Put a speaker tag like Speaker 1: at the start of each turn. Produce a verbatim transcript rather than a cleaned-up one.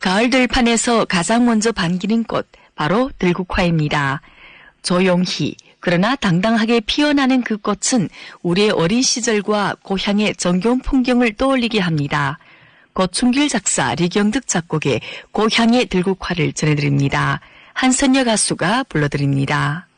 Speaker 1: 가을 들판에서 가장 먼저 반기는 꽃, 바로 들국화입니다. 조용히 그러나 당당하게 피어나는 그 꽃은 우리의 어린 시절과 고향의 정겨운 풍경을 떠올리게 합니다. 고충길 작사, 리경득 작곡의 고향의 들국화를 전해드립니다. 한선녀 가수가 불러드립니다.